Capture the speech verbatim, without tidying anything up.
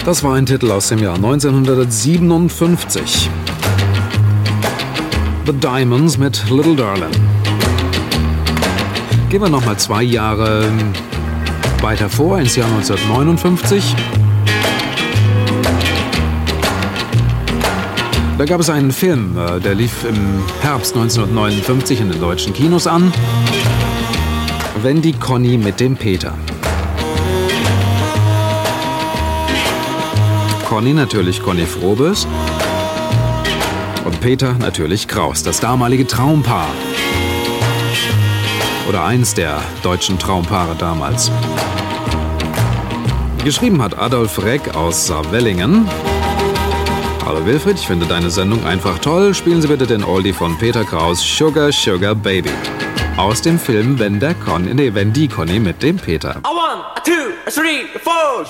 Das war ein Titel aus dem Jahr neunzehnhundertsiebenundfünfzig. The Diamonds mit Little Darlin'. Gehen wir noch mal zwei Jahre weiter vor, ins Jahr neunzehnhundertneunundfünfzig. Da gab es einen Film, der lief im Herbst neunzehnhundertneunundfünfzig in den deutschen Kinos an. Wenn die Conny mit dem Peter. Conny natürlich Conny Frohbös und Peter natürlich Kraus, das damalige Traumpaar. Oder eins der deutschen Traumpaare damals. Geschrieben hat Adolf Reck aus Saarwellingen. Hallo Wilfried, ich finde deine Sendung einfach toll. Spielen Sie bitte den Oldie von Peter Kraus, Sugar Sugar Baby. Aus dem Film Wenn der Conny, nee, wenn die Conny mit dem Peter. A one, a two, a three, a four.